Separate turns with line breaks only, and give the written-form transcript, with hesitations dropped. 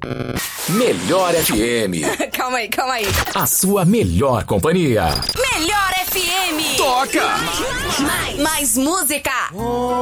Melhor FM.
Calma aí.
A sua melhor companhia.
Melhor FM.
Toca!
Mais música.